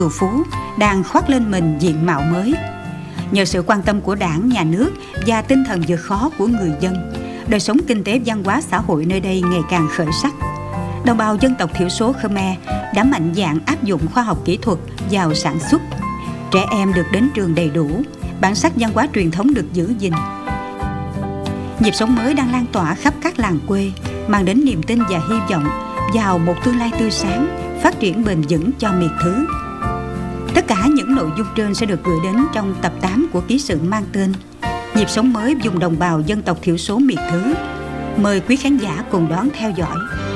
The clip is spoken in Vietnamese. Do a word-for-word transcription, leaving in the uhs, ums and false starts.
cừu phú đang khoác lên mình diện mạo mới. Nhờ sự quan tâm của Đảng, Nhà nước và tinh thần vượt khó của người dân, đời sống kinh tế văn hóa xã hội nơi đây ngày càng khởi sắc. Đồng bào dân tộc thiểu số Khmer đã mạnh dạn áp dụng khoa học kỹ thuật vào sản xuất. Trẻ em được đến trường đầy đủ, bản sắc văn hóa truyền thống được giữ gìn. Nhịp sống mới đang lan tỏa khắp các làng quê, mang đến niềm tin và hy vọng vào một tương lai tươi sáng, phát triển bền vững cho miệt thứ. Tất cả những nội dung trên sẽ được gửi đến trong tập tám của ký sự mang tên Nhịp sống mới vùng đồng bào dân tộc thiểu số miệt thứ. Mời quý khán giả cùng đón theo dõi.